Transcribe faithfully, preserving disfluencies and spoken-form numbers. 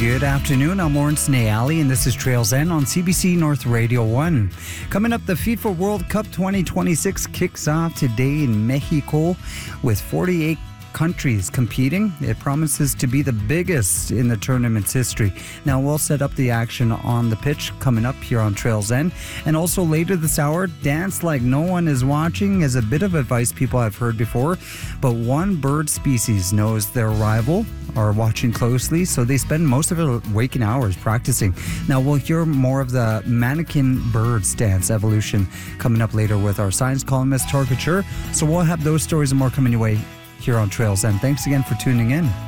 Good afternoon. I'm Lawrence Nayali, and this is Trails End on C B C North Radio one. Coming up, the FIFA World Cup twenty twenty-six kicks off today in Mexico with forty-eight countries competing. It promises to be the biggest in the tournament's history. Now, we'll set up the action on the pitch coming up here on Trails End. And also later this hour, dance like no one is watching is a bit of advice people have heard before. But one bird species knows their rival are watching closely, so they spend most of their waking hours practicing. Now, we'll hear more of the mannequin birds dance evolution coming up later with our science columnist, Tor Couture. So we'll have those stories and more coming your way here on Trails End. Thanks again for tuning in.